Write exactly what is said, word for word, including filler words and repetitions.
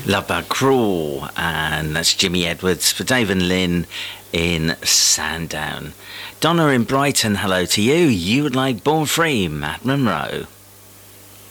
Love Bug Crawl, and that's Jimmy Edwards for Dave and Lynn in Sandown. Donna in Brighton, hello to you. You would like Born Free, Matt Monro.